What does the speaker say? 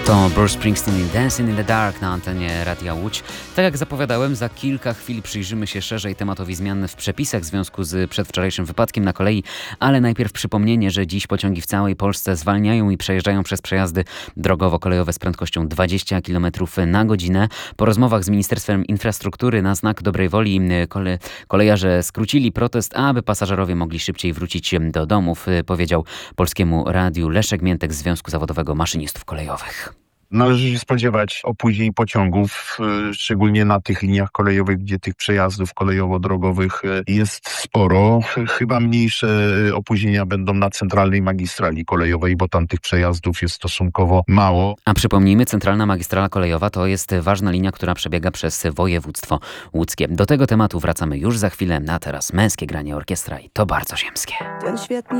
To Bruce Springsteen i Dancing in the Dark na antenie Radia Łódź. Tak jak zapowiadałem, za kilka chwil przyjrzymy się szerzej tematowi zmian w przepisach w związku z przedwczorajszym wypadkiem na kolei, ale najpierw przypomnienie, że dziś pociągi w całej Polsce zwalniają i przejeżdżają przez przejazdy drogowo-kolejowe z prędkością 20 km na godzinę. Po rozmowach z Ministerstwem Infrastruktury na znak dobrej woli kolejarze skrócili protest, aby pasażerowie mogli szybciej wrócić do domów, powiedział Polskiemu Radiu Leszek Miętek z Związku Zawodowego Maszynistów Kolejowych. Należy się spodziewać opóźnień pociągów, szczególnie na tych liniach kolejowych, gdzie tych przejazdów kolejowo-drogowych jest sporo. Chyba mniejsze opóźnienia będą na centralnej magistrali kolejowej, bo tam tych przejazdów jest stosunkowo mało. A przypomnijmy, centralna magistrala kolejowa to jest ważna linia, która przebiega przez województwo łódzkie. Do tego tematu wracamy już za chwilę, a teraz męskie granie orkiestra i To bardzo ziemskie. Ten świetny